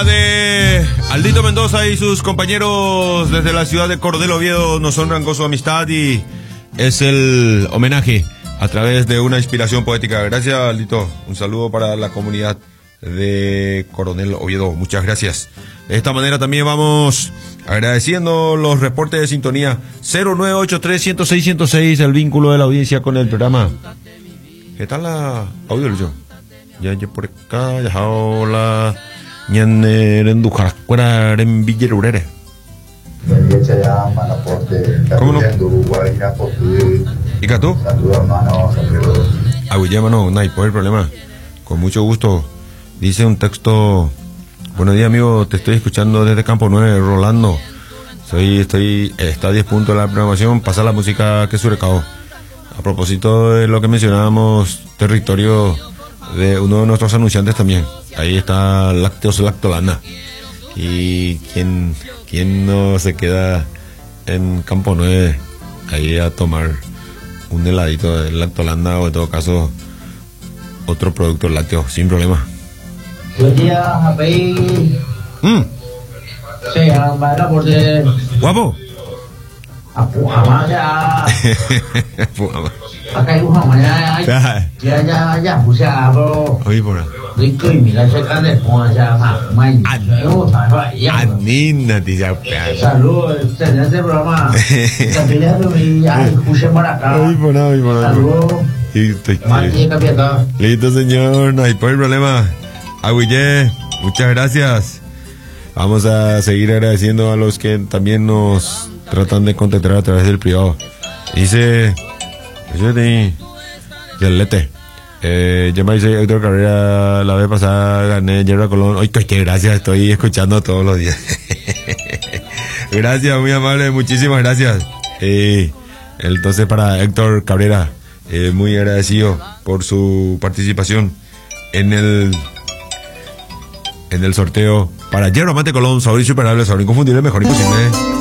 De Aldito Mendoza y sus compañeros desde la ciudad de Coronel Oviedo nos honran con su amistad y es el homenaje a través de una inspiración poética. Gracias, Aldito. Un saludo para la comunidad de Coronel Oviedo. Muchas gracias. De esta manera también vamos agradeciendo los reportes de sintonía. 0983-106-106, el vínculo de la audiencia con el programa. ¿Qué tal la audio, Lucho? Ya por acá, ya hola. Ñan rendujar fuera en Villarurere. ¿Cómo no? ¿Y tú? Saludos, hermano. Saludos. Mano, no hay por el problema. Con mucho gusto. Dice un texto. Buenos días, amigo. Te estoy escuchando desde Campo 9, Rolando. Está a 10 puntos de la programación. Pasa la música que surecao. A propósito de lo que mencionábamos, territorio de uno de nuestros anunciantes también. Ahí está Lácteos Lactolana. Y quién no se queda en Campo 9 ahí a tomar un heladito de Lactolana o en todo caso otro producto lácteo sin problema. Guapo. Acá hay una ya puse a bro. Oye, por ahí. Rico y mira, se cae de ya Anina, dice. Saludos, tenés este programa. También puse por acá. Oye, por ahí. Saludos. Listo, señor, no hay por el problema. Agüille, muchas gracias. Vamos a seguir agradeciendo a los que también nos tratan de contactar a través del privado. Dice Yalete. Ya me dice Héctor Carrera, la vez pasada gané Yerba Colón. Ay, qué gracias, estoy escuchando todos los días. Gracias, muy amable, muchísimas gracias. Entonces para Héctor Cabrera, muy agradecido por su participación en el sorteo para Yerba Mate Colón, sabor insuperable, sabor inconfundible, mejor imposible.